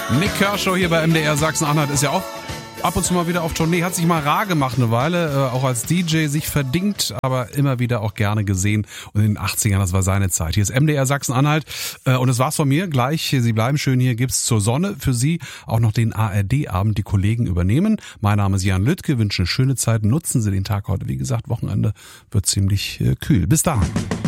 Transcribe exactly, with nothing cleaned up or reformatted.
Nik Kershaw hier bei M D R Sachsen-Anhalt ist ja auch ab und zu mal wieder auf Tournee, hat sich mal rar gemacht eine Weile, äh, auch als D J sich verdingt, aber immer wieder auch gerne gesehen. Und in den achtzigern, das war seine Zeit. Hier ist M D R Sachsen-Anhalt äh, und das war's von mir. Gleich, Sie bleiben schön hier, gibt's zur Sonne für Sie auch noch den A R D-Abend, die Kollegen übernehmen. Mein Name ist Jan Lüttke, wünsche eine schöne Zeit, nutzen Sie den Tag heute. Wie gesagt, Wochenende wird ziemlich äh, kühl. Bis dahin.